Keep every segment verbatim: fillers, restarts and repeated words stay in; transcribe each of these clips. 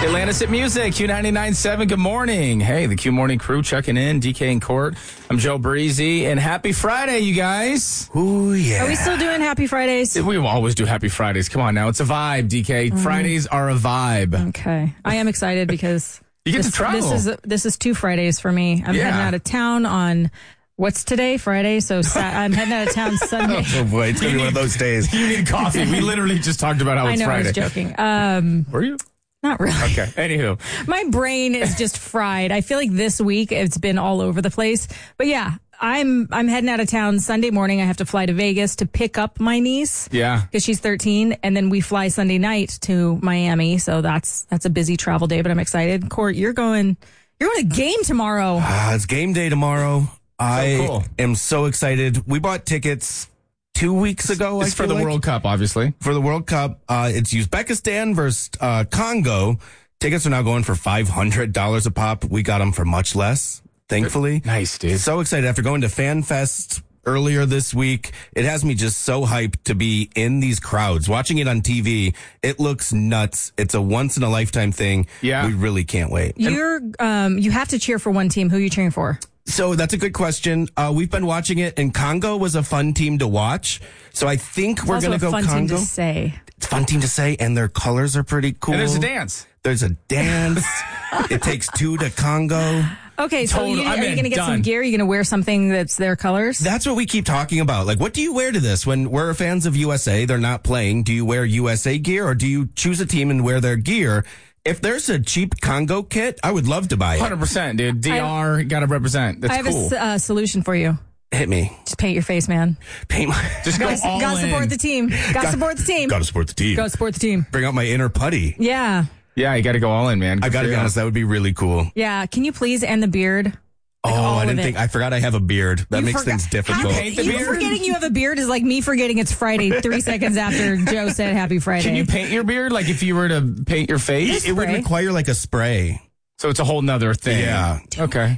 Atlantis at Music, Q ninety-nine point seven. Good morning. Hey, the Q Morning crew checking in. D K and Court. I'm Joe Breezy, and happy Friday, you guys. Ooh, yeah. Are we still doing Happy Fridays? We always do Happy Fridays. Come on now. It's a vibe, D K. Mm. Fridays are a vibe. Okay. I am excited because you get this, to travel. This is, this is two Fridays for me. I'm yeah. heading out of town on... What's today? Friday. So sa- I'm heading out of town Sunday. Oh boy, it's gonna be one of those days. You need coffee. We literally just talked about how I it's know, Friday. I was joking. Um, Were you? Not really. Okay. Anywho, my brain is just fried. I feel like this week it's been all over the place. But yeah, I'm I'm heading out of town Sunday morning. I have to fly to Vegas to pick up my niece. Yeah, because she's thirteen, and then we fly Sunday night to Miami. So that's that's a busy travel day. But I'm excited. Court, you're going. You're going to game tomorrow. Uh, it's game day tomorrow. I so cool. am so excited. We bought tickets two weeks ago. It's I for the like. World Cup, obviously. For the World Cup, uh, it's Uzbekistan versus uh, Congo. Tickets are now going for five hundred dollars a pop. We got them for much less, thankfully. Nice, dude. So excited. After going to FanFest earlier this week, it has me just so hyped to be in these crowds. Watching it on T V, it looks nuts. It's a once-in-a-lifetime thing. Yeah. We really can't wait. You're um, you have to cheer for one team. Who are you cheering for? So that's a good question. Uh, we've been watching it, and Congo was a fun team to watch. So I think It's we're also going to a go fun Congo. team to say. It's a fun team to say, and their colors are pretty cool. And there's a dance. There's a dance. It takes two to Congo. Okay, so Total- you, I'm are you in. going to get Done. some gear? Are you going to wear something that's their colors? That's what we keep talking about. Like, what do you wear to this? When we're fans of U S A, they're not playing. Do you wear U S A gear, or do you choose a team and wear their gear? If there's a cheap Congo kit, I would love to buy it. one hundred percent, dude. D R, got to represent. That's I have cool. a s- uh, solution for you. Hit me. Just paint your face, man. Paint my... Just go Gotta, all gotta in. support the team. Gotta support the team. Gotta support the team. Gotta support the team. Bring out my inner putty. Yeah. Yeah, you got to go all in, man. I Good gotta for be you. honest, that would be really cool. Yeah. Can you please end the beard? Like, oh, all I of didn't it. think... I forgot I have a beard. That You makes forgot- things difficult. How- paint the you beard? forgetting you have a beard is like me forgetting it's Friday three seconds after Joe said Happy Friday. Can you paint your beard like if you were to paint your face? It, it would Spray. require like a spray. So it's a whole nother thing. Yeah. Okay.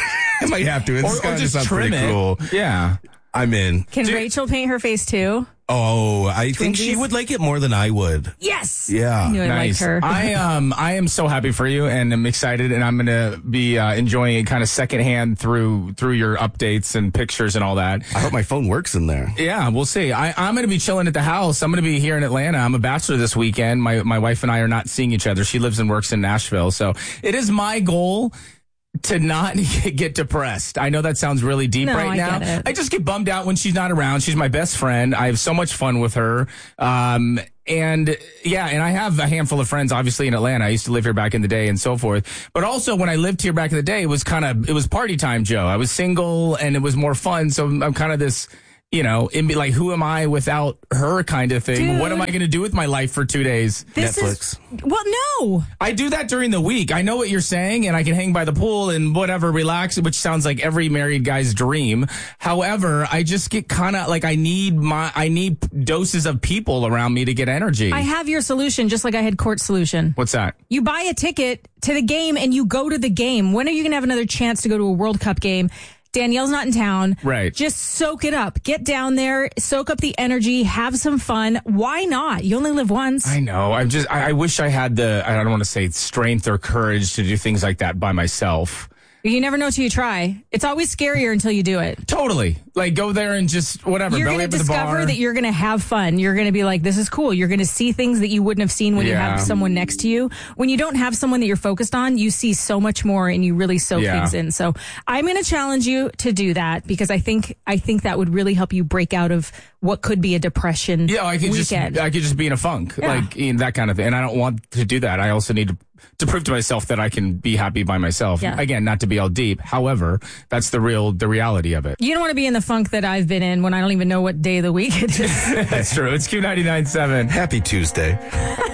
I might have to. It's Or, or gonna just sound trim pretty it. cool. Yeah. I'm in. Can Dude. Rachel paint her face too? Oh, I think she Twinkies? would like it more than I would. Yes. Yeah. I knew I Nice. liked her. I um I am so happy for you, and I'm excited, and I'm gonna be uh, enjoying it kind of secondhand through through your updates and pictures and all that. I hope my phone works in there. Yeah, we'll see. I, I'm going to be chilling at the house. I'm going to be here in Atlanta. I'm a bachelor this weekend. My my wife and I are not seeing each other. She lives and works in Nashville, so it is my goal to not get depressed. I know that sounds really deep No, right I now. get it. I just get bummed out when she's not around. She's my best friend. I have so much fun with her. Um, and yeah, and I have a handful of friends, obviously, in Atlanta. I used to live here back in the day and so forth. But also when I lived here back in the day, it was kind of, it was party time, Joe. I was single and it was more fun. So I'm kind of this, you know, in, like, who am I without her kind of thing? Dude. What am I going to do with my life for two days? This Netflix. Is, well, no. I do that during the week. I know what you're saying, and I can hang by the pool and whatever, relax, which sounds like every married guy's dream. However, I just get kind of like I need my I need doses of people around me to get energy. I have your solution, just like I had Court's solution. What's that? You buy a ticket to the game and you go to the game. When are you going to have another chance to go to a World Cup game? Danielle's not in town. Right. Just soak it up. Get down there, soak up the energy, have some fun. Why not? You only live once. I know. I'm just. I, I wish I had the. I don't want to say strength or courage to do things like that by myself. You never know till you try. It's always scarier until you do it. Totally. Like go there and just whatever. You're belly going up to at the discover bar. that you're going to have fun. You're going to be like, this is cool. You're going to see things that you wouldn't have seen when you Yeah. have someone next to you. When you don't have someone that you're focused on, you see so much more and you really soak Yeah. things in. So I'm going to challenge you to do that because I think I think that would really help you break out of what could be a depression Yeah, I could weekend. just I could just be in a funk, Yeah. like you know, that kind of thing. And I don't want to do that. I also need to to prove to myself that I can be happy by myself. Yeah. Again, not to be all deep. However, that's the real the reality of it. You don't want to be in the funk that I've been in when I don't even know what day of the week it is. That's true. It's Q ninety-nine point seven. Happy Tuesday.